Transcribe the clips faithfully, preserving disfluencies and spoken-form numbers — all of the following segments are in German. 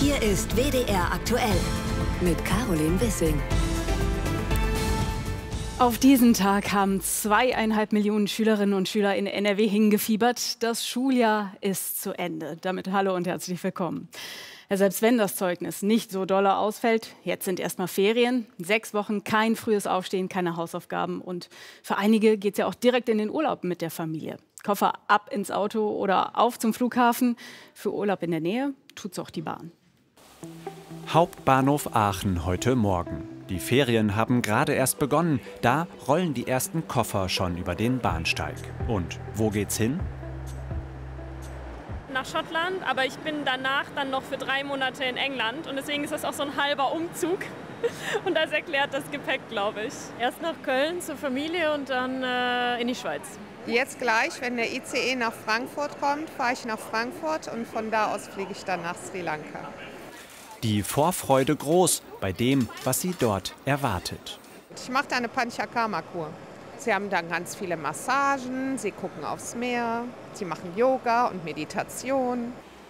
Hier ist W D R aktuell mit Caroline Wissing. Auf diesen Tag haben zweieinhalb Millionen Schülerinnen und Schüler in N R W hingefiebert. Das Schuljahr ist zu Ende. Damit hallo und herzlich willkommen. Ja, selbst wenn das Zeugnis nicht so dolle ausfällt, jetzt sind erstmal Ferien, sechs Wochen kein frühes Aufstehen, keine Hausaufgaben und für einige geht es ja auch direkt in den Urlaub mit der Familie. Koffer ab ins Auto oder auf zum Flughafen. Für Urlaub in der Nähe tut's auch die Bahn. Hauptbahnhof Aachen heute Morgen. Die Ferien haben gerade erst begonnen. Da rollen die ersten Koffer schon über den Bahnsteig. Und wo geht's hin? Nach Schottland, aber ich bin danach dann noch für drei Monate in England und deswegen ist das auch so ein halber Umzug und das erklärt das Gepäck, glaube ich. Erst nach Köln zur Familie und dann äh, in die Schweiz. Jetzt gleich, wenn der I C E nach Frankfurt kommt, fahre ich nach Frankfurt und von da aus fliege ich dann nach Sri Lanka. Die Vorfreude groß bei dem, was sie dort erwartet. Ich mache da eine Panchakarma-Kur. Sie haben dann ganz viele Massagen, sie gucken aufs Meer, sie machen Yoga und Meditation.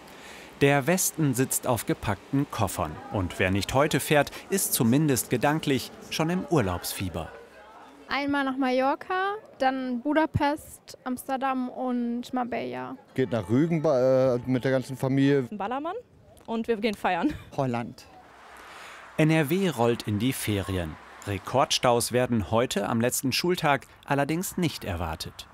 Der Westen sitzt auf gepackten Koffern. Und wer nicht heute fährt, ist zumindest gedanklich schon im Urlaubsfieber. Einmal nach Mallorca, dann Budapest, Amsterdam und Marbella. Geht nach Rügen äh, mit der ganzen Familie. Ballermann und wir gehen feiern. Holland. N R W rollt in die Ferien. Rekordstaus werden heute am letzten Schultag allerdings nicht erwartet.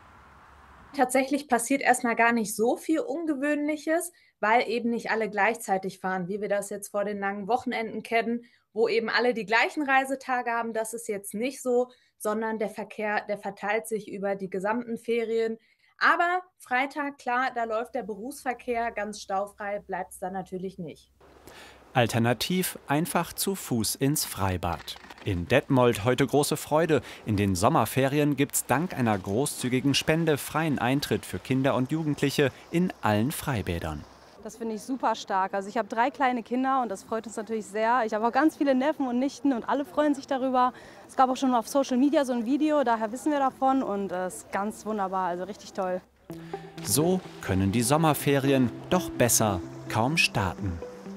Tatsächlich passiert erstmal gar nicht so viel Ungewöhnliches, weil eben nicht alle gleichzeitig fahren, wie wir das jetzt vor den langen Wochenenden kennen, wo eben alle die gleichen Reisetage haben. Das ist jetzt nicht so, sondern der Verkehr, der verteilt sich über die gesamten Ferien. Aber Freitag, klar, da läuft der Berufsverkehr, ganz staufrei bleibt es dann natürlich nicht. Alternativ einfach zu Fuß ins Freibad. In Detmold heute große Freude. In den Sommerferien gibt's dank einer großzügigen Spende freien Eintritt für Kinder und Jugendliche in allen Freibädern. Das finde ich super stark. Also ich habe drei kleine Kinder und das freut uns natürlich sehr. Ich habe auch ganz viele Neffen und Nichten und alle freuen sich darüber. Es gab auch schon auf Social Media so ein Video, daher wissen wir davon und es ist ganz wunderbar, also richtig toll. So können die Sommerferien doch besser kaum starten.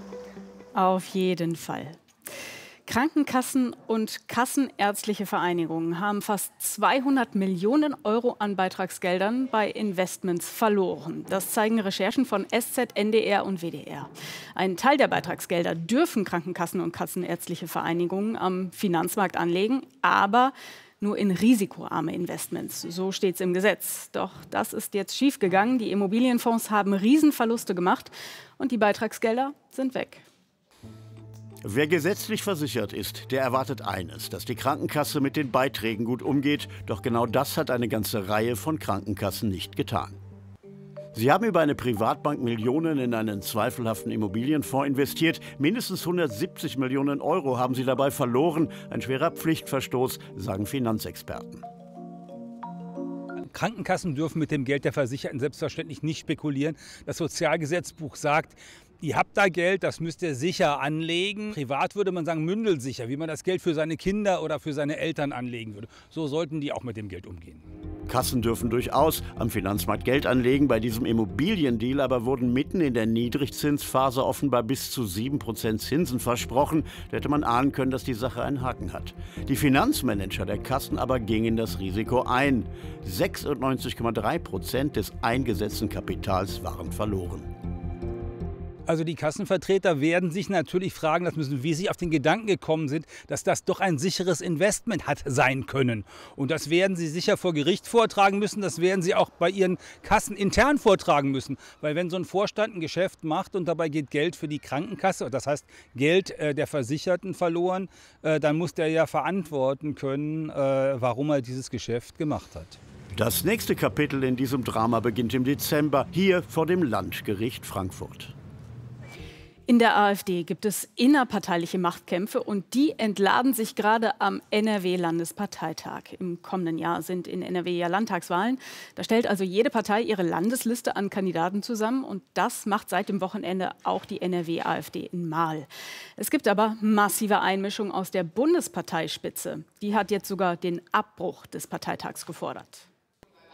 Auf jeden Fall. Krankenkassen und kassenärztliche Vereinigungen haben fast zweihundert Millionen Euro an Beitragsgeldern bei Investments verloren. Das zeigen Recherchen von S Z, N D R und W D R. Ein Teil der Beitragsgelder dürfen Krankenkassen und kassenärztliche Vereinigungen am Finanzmarkt anlegen, aber nur in risikoarme Investments. So steht es im Gesetz. Doch das ist jetzt schiefgegangen. Die Immobilienfonds haben Riesenverluste gemacht und die Beitragsgelder sind weg. Wer gesetzlich versichert ist, der erwartet eines, dass die Krankenkasse mit den Beiträgen gut umgeht. Doch genau das hat eine ganze Reihe von Krankenkassen nicht getan. Sie haben über eine Privatbank Millionen in einen zweifelhaften Immobilienfonds investiert. Mindestens hundertsiebzig Millionen Euro haben sie dabei verloren. Ein schwerer Pflichtverstoß, sagen Finanzexperten. Krankenkassen dürfen mit dem Geld der Versicherten selbstverständlich nicht spekulieren. Das Sozialgesetzbuch sagt, ihr habt da Geld, das müsst ihr sicher anlegen. Privat würde man sagen mündelsicher, wie man das Geld für seine Kinder oder für seine Eltern anlegen würde. So sollten die auch mit dem Geld umgehen. Kassen dürfen durchaus am Finanzmarkt Geld anlegen. Bei diesem Immobiliendeal aber wurden mitten in der Niedrigzinsphase offenbar bis zu sieben Prozent Zinsen versprochen. Da hätte man ahnen können, dass die Sache einen Haken hat. Die Finanzmanager der Kassen aber gingen das Risiko ein. sechsundneunzig Komma drei Prozent des eingesetzten Kapitals waren verloren. Also die Kassenvertreter werden sich natürlich fragen, das müssen, wie sie auf den Gedanken gekommen sind, dass das doch ein sicheres Investment hat sein können. Und das werden sie sicher vor Gericht vortragen müssen, das werden sie auch bei ihren Kassen intern vortragen müssen. Weil wenn so ein Vorstand ein Geschäft macht und dabei geht Geld für die Krankenkasse, das heißt Geld äh, der Versicherten verloren, äh, dann muss der ja verantworten können, äh, warum er dieses Geschäft gemacht hat. Das nächste Kapitel in diesem Drama beginnt im Dezember, hier vor dem Landgericht Frankfurt. In der AfD gibt es innerparteiliche Machtkämpfe und die entladen sich gerade am N R W-Landesparteitag. Im kommenden Jahr sind in N R W ja Landtagswahlen. Da stellt also jede Partei ihre Landesliste an Kandidaten zusammen und das macht seit dem Wochenende auch die N R W-AfD in Marl. Es gibt aber massive Einmischung aus der Bundesparteispitze. Die hat jetzt sogar den Abbruch des Parteitags gefordert.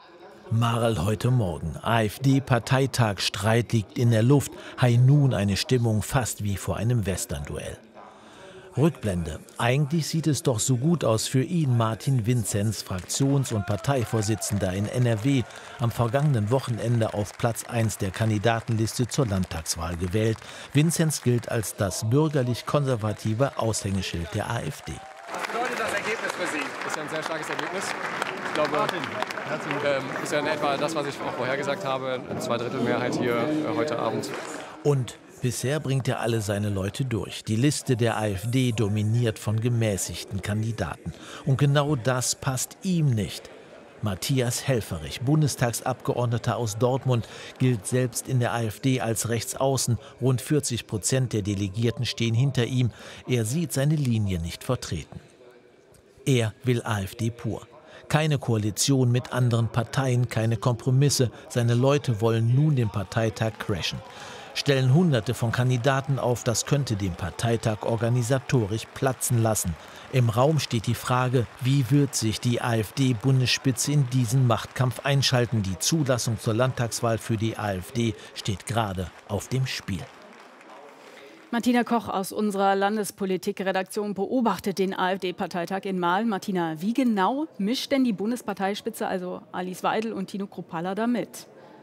Marl heute Morgen. AfD-Parteitag, Streit liegt in der Luft. Hei nun eine Stimmung fast wie vor einem Western-Duell. Rückblende. Eigentlich sieht es doch so gut aus für ihn, Martin Vinzenz, Fraktions- und Parteivorsitzender in N R W, am vergangenen Wochenende auf Platz eins der Kandidatenliste zur Landtagswahl gewählt. Vinzenz gilt als das bürgerlich-konservative Aushängeschild der AfD. Was bedeutet das Ergebnis für Sie? Das ist ja ein sehr starkes Ergebnis. Ich glaube, ähm, ist ja in etwa das, was ich auch vorhergesagt habe, eine Zweidrittelmehrheit hier äh, heute Abend. Und bisher bringt er alle seine Leute durch. Die Liste der AfD dominiert von gemäßigten Kandidaten. Und genau das passt ihm nicht. Matthias Helfferich, Bundestagsabgeordneter aus Dortmund, gilt selbst in der AfD als Rechtsaußen. Rund vierzig Prozent der Delegierten stehen hinter ihm. Er sieht seine Linie nicht vertreten. Er will AfD pur. Keine Koalition mit anderen Parteien, keine Kompromisse. Seine Leute wollen nun den Parteitag crashen. Stellen Hunderte von Kandidaten auf, das könnte den Parteitag organisatorisch platzen lassen. Im Raum steht die Frage, wie wird sich die AfD-Bundesspitze in diesen Machtkampf einschalten? Die Zulassung zur Landtagswahl für die AfD steht gerade auf dem Spiel. Martina Koch aus unserer Landespolitik-Redaktion beobachtet den AfD-Parteitag in Marl. Martina, wie genau mischt denn die Bundesparteispitze, also Alice Weidel und Tino Kruppalla, da mit?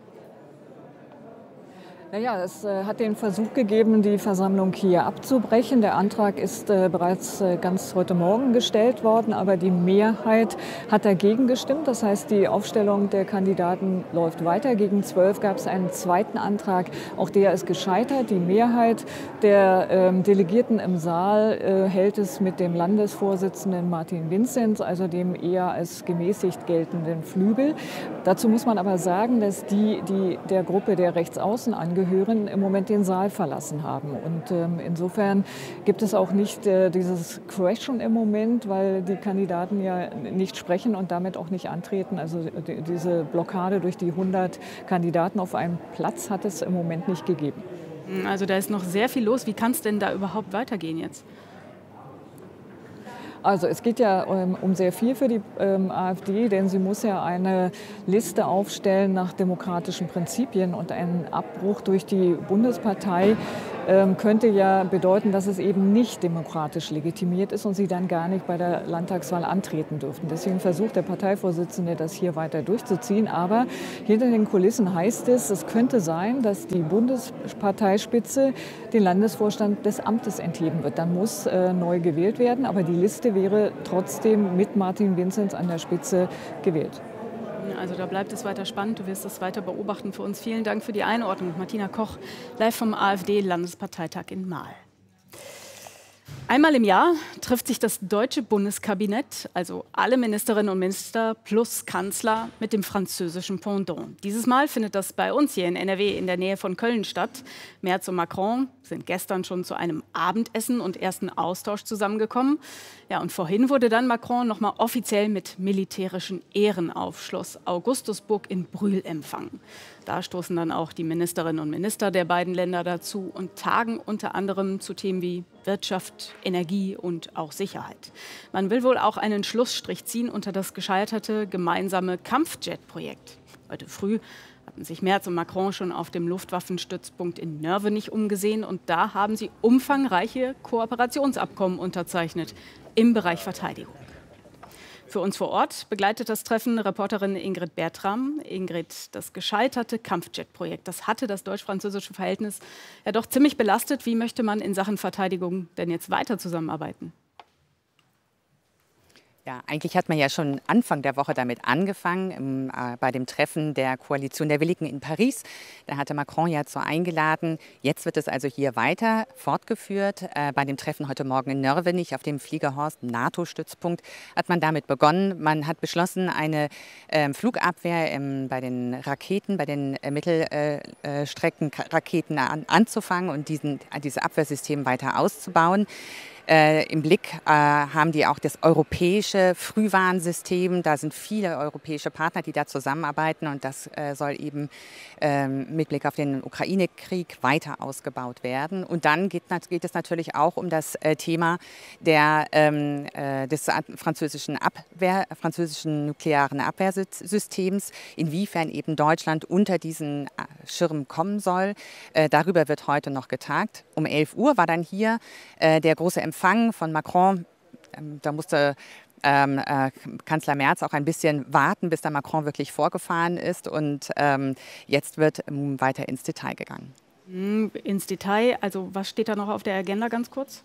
Naja, es äh, hat den Versuch gegeben, die Versammlung hier abzubrechen. Der Antrag ist äh, bereits äh, ganz heute Morgen gestellt worden, aber die Mehrheit hat dagegen gestimmt. Das heißt, die Aufstellung der Kandidaten läuft weiter. Gegen zwölf gab es einen zweiten Antrag. Auch der ist gescheitert. Die Mehrheit der ähm, Delegierten im Saal äh, hält es mit dem Landesvorsitzenden Martin Vinzenz, also dem eher als gemäßigt geltenden Flügel. Dazu muss man aber sagen, dass die, die der Gruppe der Rechtsaußen angehören, im Moment den Saal verlassen haben. Und ähm, insofern gibt es auch nicht äh, dieses Crashen im Moment, weil die Kandidaten ja nicht sprechen und damit auch nicht antreten. Also die, diese Blockade durch die hundert Kandidaten auf einem Platz hat es im Moment nicht gegeben. Also da ist noch sehr viel los. Wie kann es denn da überhaupt weitergehen jetzt? Also es geht ja ähm, um sehr viel für die ähm, AfD, denn sie muss ja eine Liste aufstellen nach demokratischen Prinzipien. Und ein Abbruch durch die Bundespartei ähm, könnte ja bedeuten, dass es eben nicht demokratisch legitimiert ist und sie dann gar nicht bei der Landtagswahl antreten dürften. Deswegen versucht der Parteivorsitzende, das hier weiter durchzuziehen. Aber hinter den Kulissen heißt es, es könnte sein, dass die Bundesparteispitze den Landesvorstand des Amtes entheben wird. Dann muss äh, neu gewählt werden, aber die Liste wäre trotzdem mit Martin Vinzenz an der Spitze gewählt. Also da bleibt es weiter spannend. Du wirst das weiter beobachten für uns. Vielen Dank für die Einordnung. Martina Koch, live vom AfD-Landesparteitag in Marl. Einmal im Jahr trifft sich das deutsche Bundeskabinett, also alle Ministerinnen und Minister plus Kanzler, mit dem französischen Pendant. Dieses Mal findet das bei uns hier in N R W in der Nähe von Köln statt. Merz und Macron sind gestern schon zu einem Abendessen und ersten Austausch zusammengekommen. Ja, und vorhin wurde dann Macron noch mal offiziell mit militärischen Ehren auf Schloss Augustusburg in Brühl empfangen. Da stoßen dann auch die Ministerinnen und Minister der beiden Länder dazu und tagen unter anderem zu Themen wie Wirtschaft, Energie und auch Sicherheit. Man will wohl auch einen Schlussstrich ziehen unter das gescheiterte gemeinsame Kampfjet-Projekt. Heute früh hatten sich Merz und Macron schon auf dem Luftwaffenstützpunkt in Nörvenich umgesehen und da haben sie umfangreiche Kooperationsabkommen unterzeichnet im Bereich Verteidigung. Für uns vor Ort begleitet das Treffen Reporterin Ingrid Bertram. Ingrid, das gescheiterte Kampfjet-Projekt, das hatte das deutsch-französische Verhältnis ja doch ziemlich belastet. Wie möchte man in Sachen Verteidigung denn jetzt weiter zusammenarbeiten? Ja, eigentlich hat man ja schon Anfang der Woche damit angefangen, im, äh, bei dem Treffen der Koalition der Willigen in Paris. Da hatte Macron ja zu eingeladen. Jetzt wird es also hier weiter fortgeführt. Äh, bei dem Treffen heute Morgen in Nörvenich auf dem Fliegerhorst NATO-Stützpunkt hat man damit begonnen. Man hat beschlossen, eine äh, Flugabwehr ähm, bei den Raketen, bei den äh, Mittelstreckenraketen an, anzufangen und diesen, dieses Abwehrsystem weiter auszubauen. Äh, Im Blick äh, haben die auch das europäische Frühwarnsystem. Da sind viele europäische Partner, die da zusammenarbeiten. Und das äh, soll eben ähm, mit Blick auf den Ukraine-Krieg weiter ausgebaut werden. Und dann geht, geht es natürlich auch um das äh, Thema der, ähm, äh, des französischen, Abwehr, französischen nuklearen Abwehrsystems, inwiefern eben Deutschland unter diesen Schirm kommen soll. Äh, darüber wird heute noch getagt. Um elf Uhr war dann hier äh, der große Empfang von Macron. Ähm, da musste ähm, äh, Kanzler Merz auch ein bisschen warten, bis der Macron wirklich vorgefahren ist. Und ähm, jetzt wird ähm, weiter ins Detail gegangen. Ins Detail, also was steht da noch auf der Agenda ganz kurz?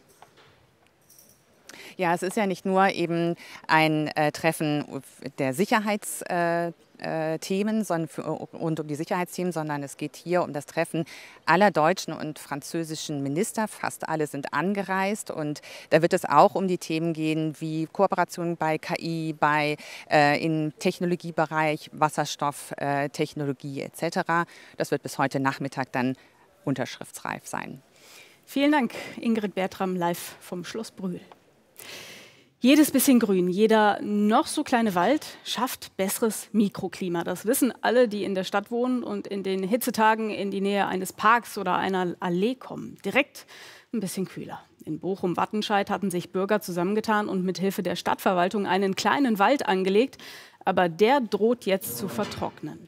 Ja, es ist ja nicht nur eben ein äh, Treffen der Sicherheitsthemen äh, sondern für, rund um die Sicherheitsthemen, sondern es geht hier um das Treffen aller deutschen und französischen Minister. Fast alle sind angereist und da wird es auch um die Themen gehen wie Kooperation bei K I, bei äh, im Technologiebereich, Wasserstofftechnologie äh, et cetera. Das wird bis heute Nachmittag dann unterschriftsreif sein. Vielen Dank, Ingrid Bertram, live vom Schloss Brühl. Jedes bisschen Grün, jeder noch so kleine Wald schafft besseres Mikroklima. Das wissen alle, die in der Stadt wohnen und in den Hitzetagen in die Nähe eines Parks oder einer Allee kommen. Direkt ein bisschen kühler. In Bochum-Wattenscheid hatten sich Bürger zusammengetan und mit Hilfe der Stadtverwaltung einen kleinen Wald angelegt. Aber der droht jetzt zu vertrocknen.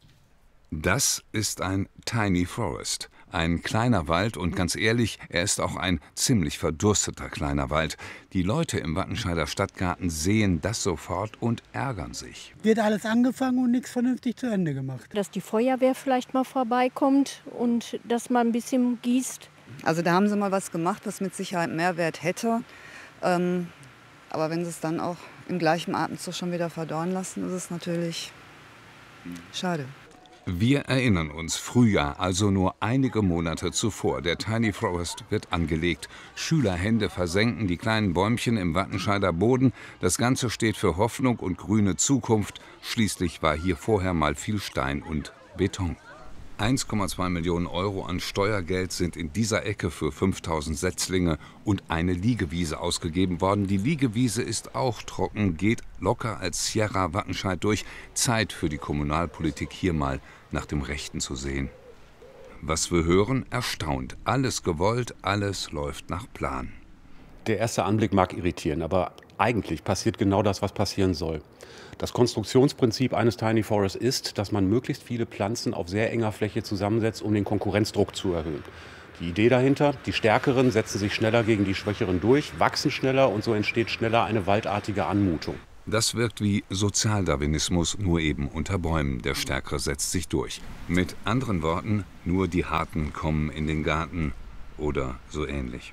Das ist ein Tiny Forest. Ein kleiner Wald und ganz ehrlich, er ist auch ein ziemlich verdursteter kleiner Wald. Die Leute im Wattenscheider Stadtgarten sehen das sofort und ärgern sich. Wird alles angefangen und nichts vernünftig zu Ende gemacht. Dass die Feuerwehr vielleicht mal vorbeikommt und dass man ein bisschen gießt. Also da haben sie mal was gemacht, was mit Sicherheit Mehrwert hätte. Ähm, aber wenn sie es dann auch im gleichen Atemzug schon wieder verdorren lassen, ist es natürlich schade. Wir erinnern uns, Frühjahr, also nur einige Monate zuvor. Der Tiny Forest wird angelegt. Schülerhände versenken die kleinen Bäumchen im Wattenscheider Boden. Das Ganze steht für Hoffnung und grüne Zukunft. Schließlich war hier vorher mal viel Stein und Beton. eins Komma zwei Millionen Euro an Steuergeld sind in dieser Ecke für fünftausend Setzlinge und eine Liegewiese ausgegeben worden. Die Liegewiese ist auch trocken, geht locker als Sierra Wattenscheid durch. Zeit für die Kommunalpolitik, hier mal nach dem Rechten zu sehen. Was wir hören, erstaunt. Alles gewollt, alles läuft nach Plan. Der erste Anblick mag irritieren, aber eigentlich passiert genau das, was passieren soll. Das Konstruktionsprinzip eines Tiny Forests ist, dass man möglichst viele Pflanzen auf sehr enger Fläche zusammensetzt, um den Konkurrenzdruck zu erhöhen. Die Idee dahinter, die Stärkeren setzen sich schneller gegen die Schwächeren durch, wachsen schneller und so entsteht schneller eine waldartige Anmutung. Das wirkt wie Sozialdarwinismus, nur eben unter Bäumen. Der Stärkere setzt sich durch. Mit anderen Worten, nur die Harten kommen in den Garten oder so ähnlich.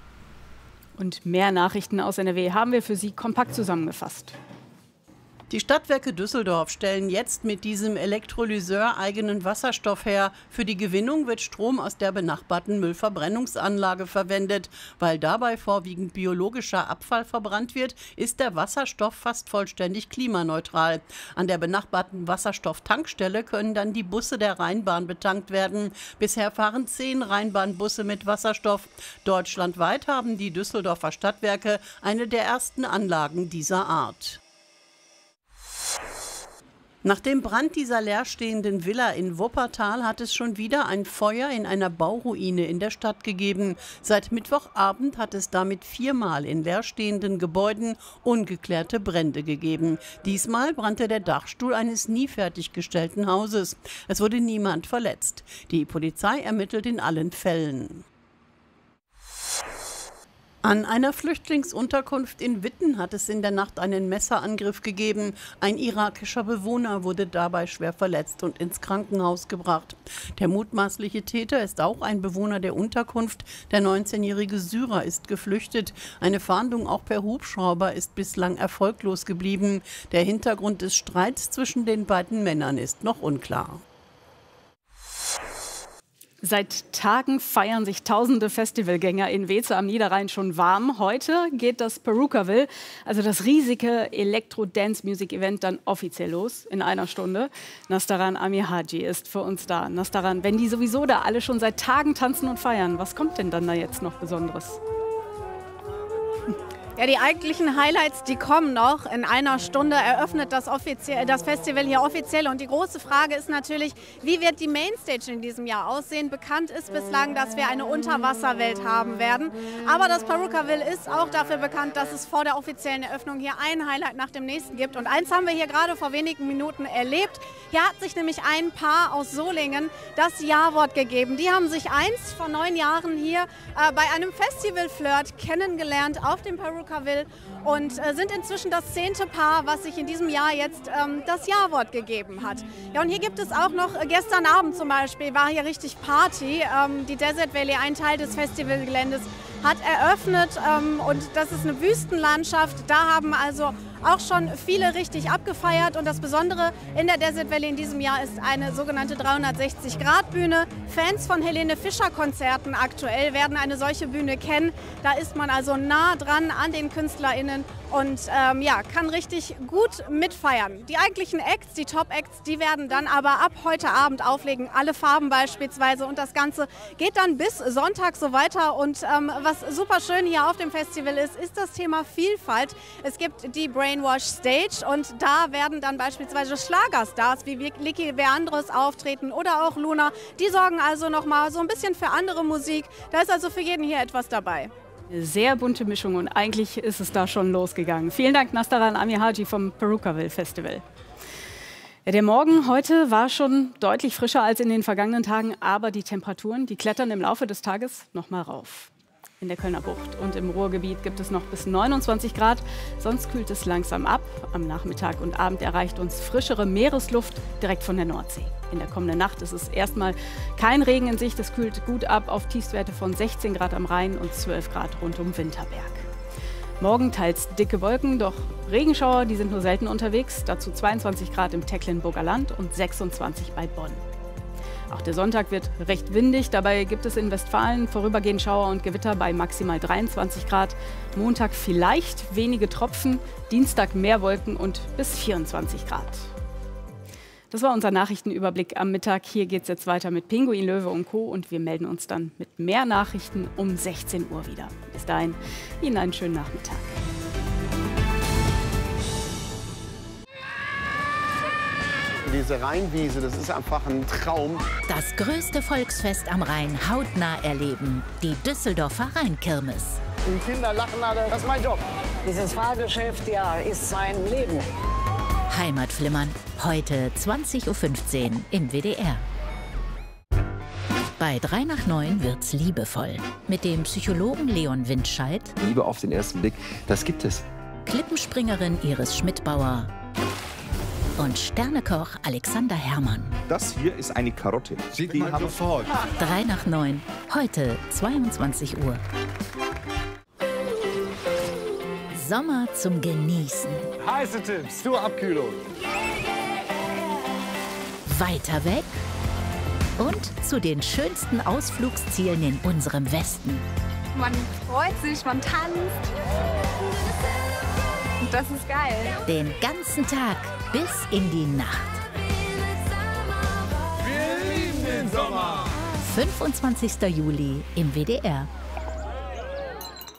Und mehr Nachrichten aus N R W haben wir für Sie kompakt zusammengefasst. Die Stadtwerke Düsseldorf stellen jetzt mit diesem Elektrolyseur eigenen Wasserstoff her. Für die Gewinnung wird Strom aus der benachbarten Müllverbrennungsanlage verwendet. Weil dabei vorwiegend biologischer Abfall verbrannt wird, ist der Wasserstoff fast vollständig klimaneutral. An der benachbarten Wasserstofftankstelle können dann die Busse der Rheinbahn betankt werden. Bisher fahren zehn Rheinbahnbusse mit Wasserstoff. Deutschlandweit haben die Düsseldorfer Stadtwerke eine der ersten Anlagen dieser Art. Nach dem Brand dieser leerstehenden Villa in Wuppertal hat es schon wieder ein Feuer in einer Bauruine in der Stadt gegeben. Seit Mittwochabend hat es damit viermal in leerstehenden Gebäuden ungeklärte Brände gegeben. Diesmal brannte der Dachstuhl eines nie fertiggestellten Hauses. Es wurde niemand verletzt. Die Polizei ermittelt in allen Fällen. An einer Flüchtlingsunterkunft in Witten hat es in der Nacht einen Messerangriff gegeben. Ein irakischer Bewohner wurde dabei schwer verletzt und ins Krankenhaus gebracht. Der mutmaßliche Täter ist auch ein Bewohner der Unterkunft. Der neunzehnjährige Syrer ist geflüchtet. Eine Fahndung auch per Hubschrauber ist bislang erfolglos geblieben. Der Hintergrund des Streits zwischen den beiden Männern ist noch unklar. Seit Tagen feiern sich tausende Festivalgänger in Weeze am Niederrhein schon warm. Heute geht das Perukaville, also das riesige Elektro-Dance-Music-Event, dann offiziell los in einer Stunde. Nastaran Amihaji ist für uns da. Nastaran, wenn die sowieso da alle schon seit Tagen tanzen und feiern, was kommt denn dann da jetzt noch Besonderes? Ja, die eigentlichen Highlights, die kommen noch. In einer Stunde eröffnet das, offiziell, das Festival hier offiziell. Und die große Frage ist natürlich, wie wird die Mainstage in diesem Jahr aussehen? Bekannt ist bislang, dass wir eine Unterwasserwelt haben werden. Aber das Perukaville ist auch dafür bekannt, dass es vor der offiziellen Eröffnung hier ein Highlight nach dem nächsten gibt. Und eins haben wir hier gerade vor wenigen Minuten erlebt. Hier hat sich nämlich ein Paar aus Solingen das Ja-Wort gegeben. Die haben sich einst vor neun Jahren hier äh, bei einem Festival-Flirt kennengelernt auf dem Perukaville und äh, sind inzwischen das zehnte Paar, was sich in diesem Jahr jetzt ähm, das Ja-Wort gegeben hat. Ja, und hier gibt es auch noch, äh, gestern Abend zum Beispiel, war hier richtig Party. Ähm, die Desert Valley, ein Teil des Festivalgeländes, hat eröffnet ähm, und das ist eine Wüstenlandschaft. Da haben also auch schon viele richtig abgefeiert und das Besondere in der Desert Valley in diesem Jahr ist eine sogenannte dreihundertsechzig Grad Bühne. Fans von Helene Fischer Konzerten aktuell werden eine solche Bühne kennen. Da ist man also nah dran an den KünstlerInnen und ähm, ja, kann richtig gut mitfeiern. Die eigentlichen Acts, die Top-Acts, die werden dann aber ab heute Abend auflegen, alle Farben beispielsweise und das Ganze geht dann bis Sonntag so weiter und ähm, was super schön hier auf dem Festival ist, ist das Thema Vielfalt. Es gibt die Brainwash Stage und da werden dann beispielsweise Schlagerstars wie Licky Leandros auftreten oder auch Luna. Die sorgen also nochmal so ein bisschen für andere Musik. Da ist also für jeden hier etwas dabei. Eine sehr bunte Mischung und eigentlich ist es da schon losgegangen. Vielen Dank, Nastaran Amihaji vom Perukaville Festival. Ja, der Morgen heute war schon deutlich frischer als in den vergangenen Tagen, aber die Temperaturen, die klettern im Laufe des Tages noch mal rauf. In der Kölner Bucht und im Ruhrgebiet gibt es noch bis neunundzwanzig Grad, sonst kühlt es langsam ab. Am Nachmittag und Abend erreicht uns frischere Meeresluft direkt von der Nordsee. In der kommenden Nacht ist es erstmal kein Regen in Sicht, es kühlt gut ab auf Tiefstwerte von sechzehn Grad am Rhein und zwölf Grad rund um Winterberg. Morgen teils dicke Wolken, doch Regenschauer, die sind nur selten unterwegs. Dazu zweiundzwanzig Grad im Tecklenburger Land und sechsundzwanzig bei Bonn. Auch der Sonntag wird recht windig. Dabei gibt es in Westfalen vorübergehend Schauer und Gewitter bei maximal dreiundzwanzig Grad. Montag vielleicht wenige Tropfen, Dienstag mehr Wolken und bis vierundzwanzig Grad. Das war unser Nachrichtenüberblick am Mittag. Hier geht es jetzt weiter mit Pinguin, Löwe und Co. Und wir melden uns dann mit mehr Nachrichten um sechzehn Uhr wieder. Bis dahin, Ihnen einen schönen Nachmittag. Diese Rheinwiese, das ist einfach ein Traum. Das größte Volksfest am Rhein hautnah erleben. Die Düsseldorfer Rheinkirmes. Die Kinder lachen alle, das ist mein Job. Dieses Fahrgeschäft, ja, ist mein Leben. Heimatflimmern, heute zwanzig Uhr fünfzehn im W D R. Bei drei nach neun wird's liebevoll. Mit dem Psychologen Leon Windscheid. Liebe auf den ersten Blick, das gibt es. Klippenspringerin Iris Schmidbauer. Und Sternekoch Alexander Herrmann. Das hier ist eine Karotte. Sieht die man sofort. drei nach neun, heute zweiundzwanzig Uhr. Sommer zum Genießen. Heiße Tipps zur Abkühlung. Weiter weg und zu den schönsten Ausflugszielen in unserem Westen. Man freut sich, man tanzt. Und das ist geil. Den ganzen Tag bis in die Nacht. Wir lieben den Sommer. fünfundzwanzigster Juli im W D R.